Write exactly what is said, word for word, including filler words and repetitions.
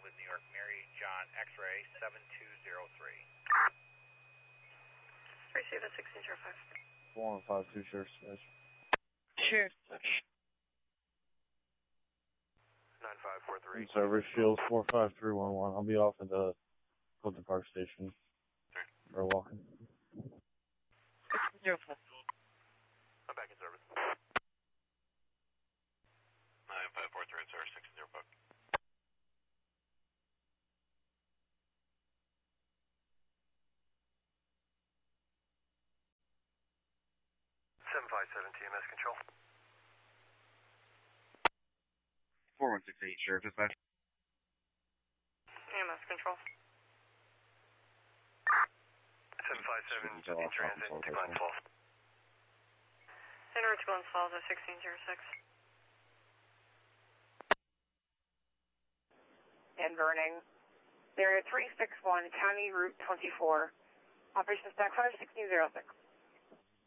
Elwood, New York, Mary John X-ray seven two zero three. Receive at sixteen zero five. four one five two, Sheriff Dispatch. Sheriff. nine five four three. Service Shields four five three one one. I'll be off at the Fulton Park Station. Sure. Or walking. sixteen zero five. I'm back in service. nine five four three, sir, six zero five. seven five seven T M S control. four one six eight, Sheriff Dispatch. E M S control. seven five seven in transit, to Glen Falls. Enter to Glen Falls at sixteen zero six. And burning. They're at three six one County Route twenty-four. Operations back five sixteen zero six.